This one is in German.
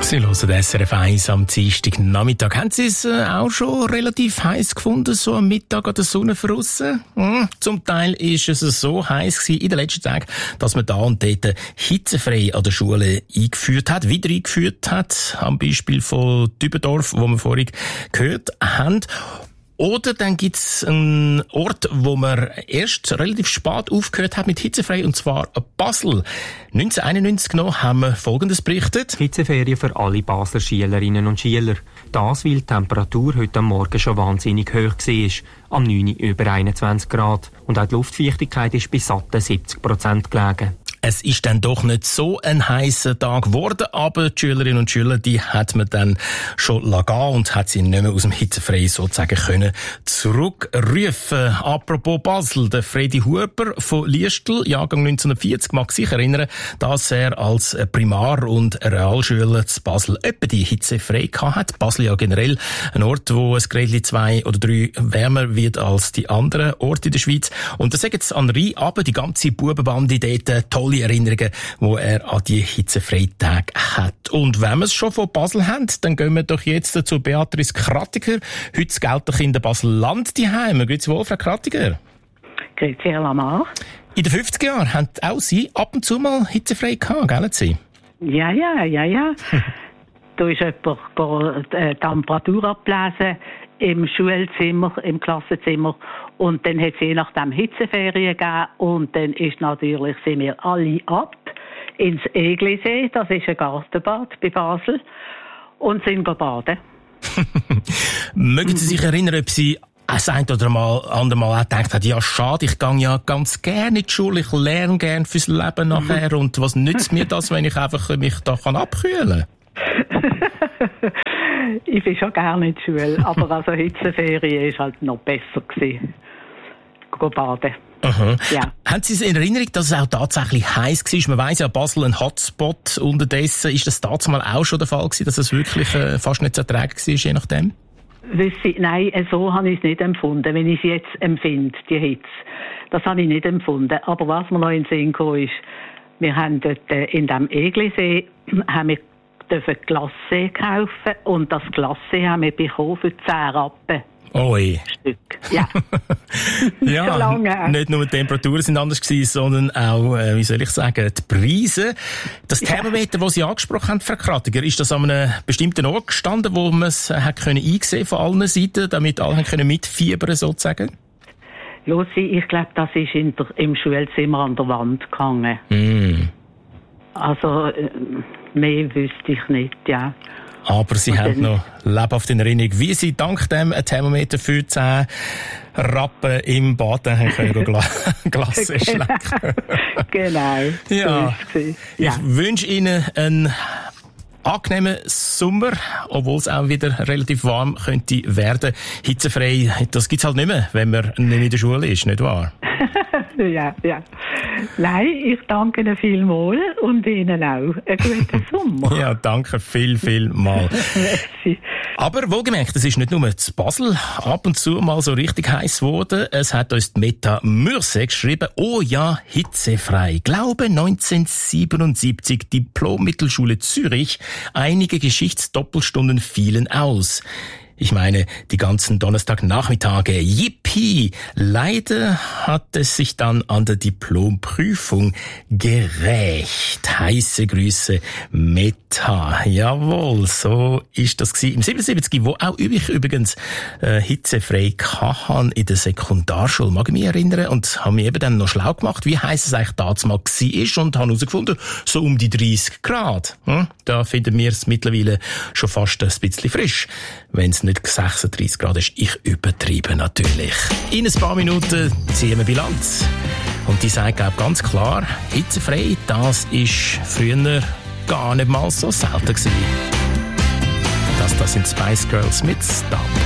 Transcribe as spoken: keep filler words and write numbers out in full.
Sie hören S R F eins am Dienstagnachmittag. Haben Sie es äh, auch schon relativ heiß gefunden, so am Mittag an der Sonne draussen? Hm. Zum Teil ist es so heiß gewesen in den letzten Tagen, dass man da und dort hitzefrei an der Schule eingeführt hat, wieder eingeführt hat, am Beispiel von Dübendorf, wo wir vorhin gehört haben. Oder dann gibt's einen Ort, wo man erst relativ spät aufgehört hat mit hitzefrei, und zwar Basel. neunzehnhunderteinundneunzig genau haben wir Folgendes berichtet. Hitzeferien für alle Basler Schülerinnen und Schüler. Das, weil die Temperatur heute am Morgen schon wahnsinnig hoch war. Am neun Uhr über einundzwanzig Grad. Und auch die Luftfeuchtigkeit ist bei satten siebzig Prozent gelegen. Es ist dann doch nicht so ein heißer Tag geworden, aber die Schülerinnen und Schüler, die hat man dann schon lassen und hat sie nicht mehr aus dem Hitzefrei sozusagen können zurückrufen. Apropos Basel, der Freddy Huber von Liestl, Jahrgang neunzehnhundertvierzig, mag sich erinnern, dass er als Primar- und Realschüler zu Basel etwa die Hitze frei gehabt hat. Basel ja generell ein Ort, wo es Grädli zwei oder drei wärmer wird als die anderen Orte in der Schweiz. Und da sagen jetzt an Rhein aber die ganze Bubenbande dort tolle Erinnerungen, die er an die Hitzefreitage hat. Und wenn wir es schon von Basel haben, dann gehen wir doch jetzt zu Beatrice Krattiger. Heute gilt doch in der Basel-Land die Heime. Grüezi wohl, Frau Krattiger. Grüezi, Herr Lamar. In den fünfziger Jahren haben auch Sie ab und zu mal hitzefrei gehabt, gell Sie? Ja, ja, ja, ja. Da ist jemand die Temperatur ablesen im Schulzimmer, im Klassenzimmer. Und dann hat es je nachdem Hitzeferien gegeben. Und dann ist natürlich, sind wir alle ab ins Eglisee, das ist ein Gartenbad bei Basel, und sind baden. Mögen Sie sich erinnern, ob Sie das ein oder mal, andere Mal auch gedacht haben, ja schade, ich gehe ja ganz gerne in die Schule, ich lerne gerne fürs Leben nachher, und was nützt mir das, wenn ich einfach mich da kann abkühlen kann? Ich bin schon gerne in die Schule, aber also Hitzeferien ist halt noch besser gewesen. Go baden. Aha. Ja. Haben Sie es in Erinnerung, dass es auch tatsächlich heiß war? Man weiss ja, Basel ein Hotspot. Unterdessen ist das damals auch schon der Fall gewesen, dass es wirklich äh, fast nicht zu ertragen war, je nachdem? Sie, nein, so habe ich es nicht empfunden, wenn ich es jetzt empfinde, die Hitze. Das habe ich nicht empfunden. Aber was mir noch in den Sinn kam, ist, wir haben dort äh, in dem Eglisee haben wir dürfen Glasse kaufen, und das Glasse haben wir bekommen für zehn Rappen. Oi. Stück. Ja. Ja, lange. Nicht nur die Temperaturen sind anders gewesen, sondern auch, äh, wie soll ich sagen, die Preise. Das Thermometer, das Sie angesprochen haben, Frau Krattiger, ist das an einem bestimmten Ort gestanden, wo man es hat können einsehen von allen Seiten, damit alle haben können mitfiebern sozusagen? Lucy, ich glaube, das ist in der, im Schulzimmer an der Wand gehangen. Mm. Also, äh, mehr wüsste ich nicht, ja. Aber Sie und haben noch lebhaft in Erinnerung, wie Sie dank dem ein Thermometer für zehn Rappen im Bad haben können Gla- Glas schlecken. Genau. Ja. So ja. Ich wünsche Ihnen einen angenehmen Sommer, obwohl es auch wieder relativ warm könnte werden. Hitzefrei, das gibt's halt nicht mehr, wenn man nicht in der Schule ist, nicht wahr? Ja, ja. Nein, ich danke Ihnen vielmals und Ihnen auch. Einen guten Sommer. Ja, danke viel, viel mal. Aber wohlgemerkt, es ist nicht nur zu Basel ab und zu mal so richtig heiß geworden. Es hat uns die Meta Mürse geschrieben, oh ja, hitzefrei. Glaube neunzehnhundertsiebenundsiebzig, Diplom-Mittelschule Zürich. Einige Geschichtsdoppelstunden fielen aus. Ich meine, die ganzen Donnerstagnachmittage. Yippie! Leider hat es sich dann an der Diplomprüfung gerächt. Heiße Grüße, Meta. Jawohl, so ist das gewesen. Im siebenundsiebzig, wo auch ich übrigens äh, hitzefrei hatte in der Sekundarschule, mag ich mich erinnern, und habe mich eben dann noch schlau gemacht, wie heiß es eigentlich damals mal war, und habe herausgefunden, so um die dreißig Grad. Hm? Da finden wir es mittlerweile schon fast ein bisschen frisch. Wenn es nicht sechsunddreißig Grad ist, ich übertreibe natürlich. In ein paar Minuten ziehen wir Bilanz. Und die sagt, glaube ich, ganz klar, hitzefrei, das ist früher gar nicht mal so selten gewesen. Das, das sind Spice Girls mit Stop.